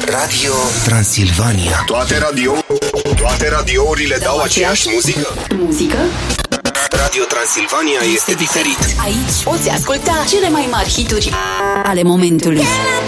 Radio Transilvania. Toate radiourile dau aceeași muzică? Radio Transilvania este diferit. Aici poți asculta cele mai mari hituri ale momentului.